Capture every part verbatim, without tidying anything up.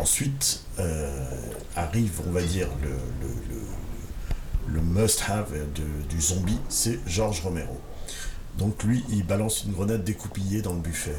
Ensuite euh, arrive, on va dire, le, le, le, le must-have de, du zombie, c'est George Romero. Donc lui, il balance une grenade découpillée dans le buffet.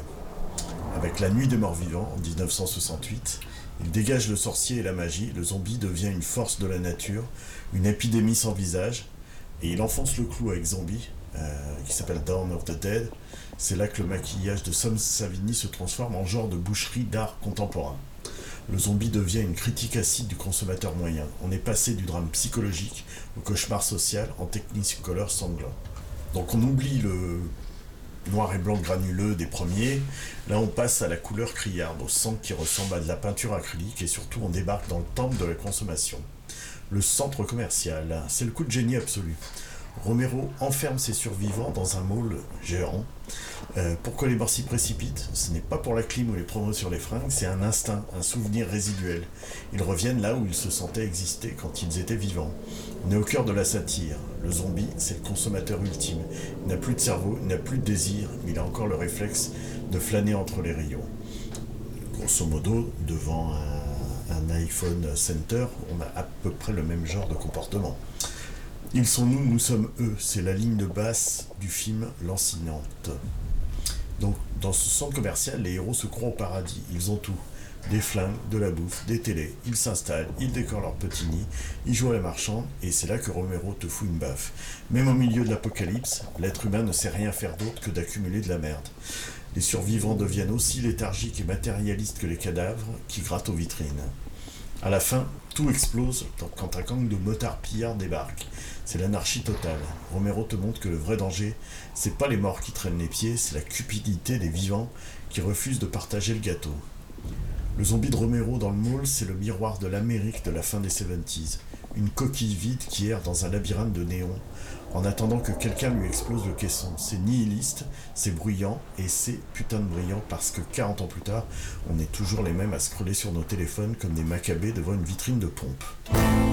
Avec La Nuit des Morts Vivants, en dix-neuf cent soixante-huit, il dégage le sorcier et la magie, le zombie devient une force de la nature, une épidémie sans visage, et il enfonce le clou avec Zombie, euh, qui s'appelle Dawn of the Dead. C'est là que le maquillage de Tom Savini se transforme en genre de boucherie d'art contemporain. Le zombie devient une critique acide du consommateur moyen. On est passé du drame psychologique au cauchemar social en technicolor sanglant. Donc on oublie le noir et blanc granuleux des premiers. Là on passe à la couleur criarde, au sang qui ressemble à de la peinture acrylique, et surtout on débarque dans le temple de la consommation. Le centre commercial, c'est le coup de génie absolu. Romero enferme ses survivants dans un mall géant. Euh, pourquoi les morts s'y précipitent ? Ce n'est pas pour la clim ou les promos sur les fringues, c'est un instinct, un souvenir résiduel. Ils reviennent là où ils se sentaient exister quand ils étaient vivants. On est au cœur de la satire. Le zombie, c'est le consommateur ultime. Il n'a plus de cerveau, il n'a plus de désir, mais il a encore le réflexe de flâner entre les rayons. Grosso modo, devant un, un iPhone Center, on a à peu près le même genre de comportement. Ils sont nous, nous sommes eux. C'est la ligne de basse du film Lancinante. Donc, dans ce centre commercial, les héros se croient au paradis. Ils ont tout. Des flingues, de la bouffe, des télés. Ils s'installent, ils décorent leur petit nid, ils jouent à la marchande, et c'est là que Romero te fout une baffe. Même au milieu de l'apocalypse, l'être humain ne sait rien faire d'autre que d'accumuler de la merde. Les survivants deviennent aussi léthargiques et matérialistes que les cadavres qui grattent aux vitrines. À la fin, tout explose quand un gang de motards pillards débarque. C'est l'anarchie totale. Romero te montre que le vrai danger, c'est pas les morts qui traînent les pieds, c'est la cupidité des vivants qui refusent de partager le gâteau. Le zombie de Romero dans le mall, c'est le miroir de l'Amérique de la fin des soixante-dix. Une coquille vide qui erre dans un labyrinthe de néons, en attendant que quelqu'un lui explose le caisson. C'est nihiliste, c'est bruyant, et c'est putain de brillant parce que quarante ans plus tard, on est toujours les mêmes à scroller sur nos téléphones comme des macabées devant une vitrine de pompe.